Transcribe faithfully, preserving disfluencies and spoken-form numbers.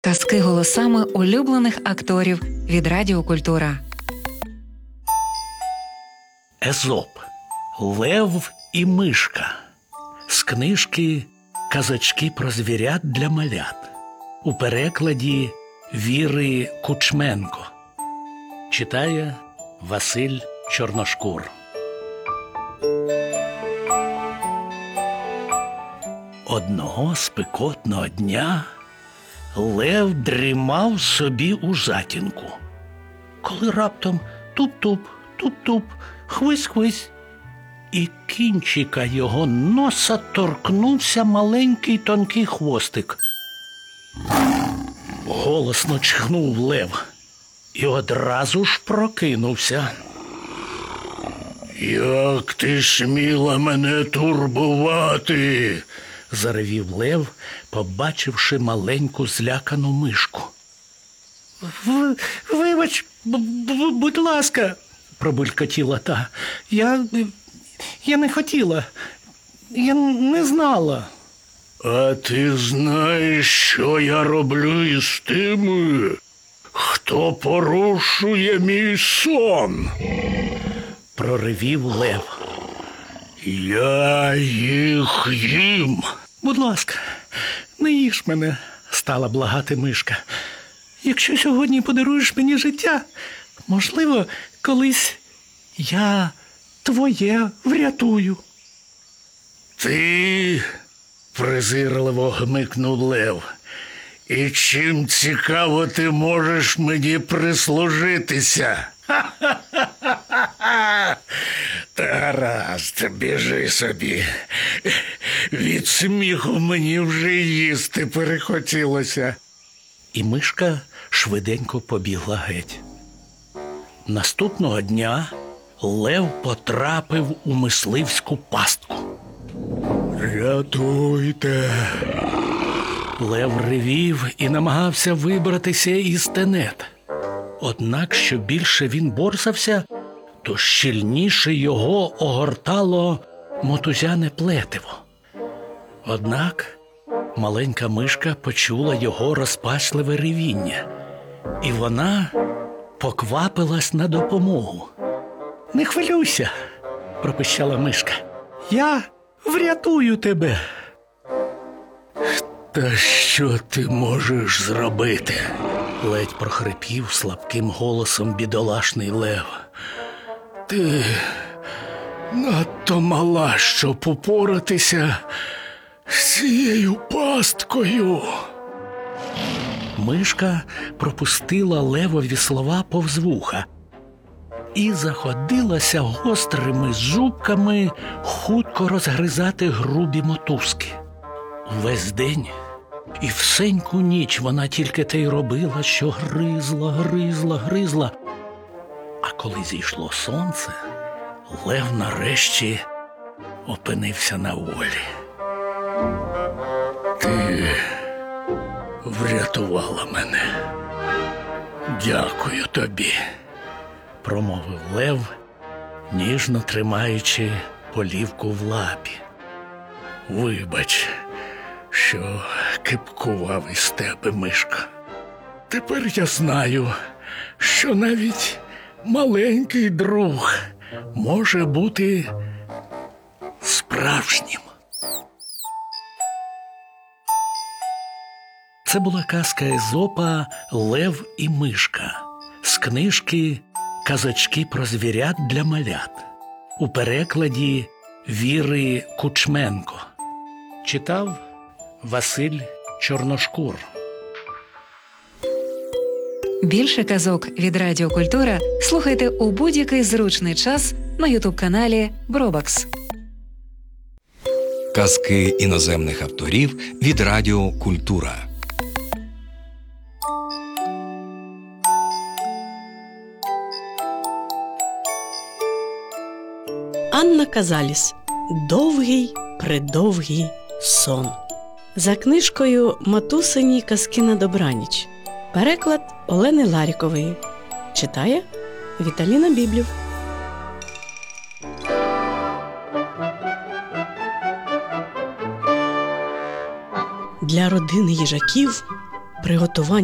Казки голосами улюблених акторів від Радіо Культура. Езоп. Лев і мишка. З книжки «Казочки про звірят для малят». У перекладі Віри Кучменко. Читає Василь Чорношкур. Одного спекотного дня лев дрімав собі у затінку, коли раптом туп-туп, туп-туп, хвись-хвись, і кінчика його носа торкнувся маленький тонкий хвостик. Голосно чхнув лев і одразу ж прокинувся. «Як ти сміла мене турбувати?» – заревів лев, побачивши маленьку злякану мишку. В, «Вибач, будь ласка», – пробулькотіла та. Я, я не хотіла, я не знала». «А ти знаєш, що я роблю із тими, хто порушує мій сон?» – проривів лев. «Я їх їм». «Будь ласка, не їж мене», – стала благати мишка. «Якщо сьогодні подаруєш мені життя, можливо, колись я твоє врятую». «Ти...» – презирливо гмикнув лев. «І чим цікаво ти можеш мені прислужитися?» «Ха-ха-ха-ха-ха! Та гаразд, біжи собі. Від сміху мені вже їсти перехотілося». І мишка швиденько побігла геть. Наступного дня лев потрапив у мисливську пастку. «Рятуйте!» Лев ревів і намагався вибратися із тенет. Однак, що більше він борсався, то щільніше його огортало мотузяне плетиво. Однак маленька мишка почула його розпачливе ревіння, і вона поквапилась на допомогу. «Не хвилюйся», – пропищала мишка, – «я врятую тебе». «Та що ти можеш зробити?» – ледь прохрипів слабким голосом бідолашний лев. «Ти надто мала, щоб упоратися з цією пасткою». Мишка пропустила левові слова повз вуха і заходилася гострими зубками хутко розгризати грубі мотузки. Увесь день і всеньку ніч вона тільки те й робила, що гризла, гризла, гризла. А коли зійшло сонце, лев нарешті опинився на волі. «Ти врятувала мене. Дякую тобі», – промовив лев, ніжно тримаючи полівку в лапі. «Вибач, що кипкував із тебе, мишка. Тепер я знаю, що навіть маленький друг може бути справжнім». Це була казка Езопа «Лев і мишка» з книжки «Казочки про звірят для малят» у перекладі Віри Кучменко. Читав Василь Чорношкур. Більше казок від Радіо Культура слухайте у будь-який зручний час на ютуб-каналі Бробакс. Казки іноземних авторів від Радіо Культура. Анна Казаліс. Довгий-предовгий сон. За книжкою «Матусині казки на добраніч». Переклад Олени Ларікової. Читає Віталіна Біблів. Для родини їжаків приготування